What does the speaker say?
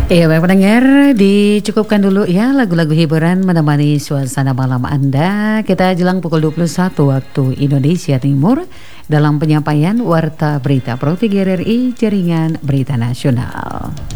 Iya baik pendengar, dicukupkan dulu ya lagu-lagu hiburan menemani suasana malam Anda. Kita jelang pukul 21 waktu Indonesia Timur dalam penyampaian Warta Berita Pro 3 RRI Jaringan Berita Nasional.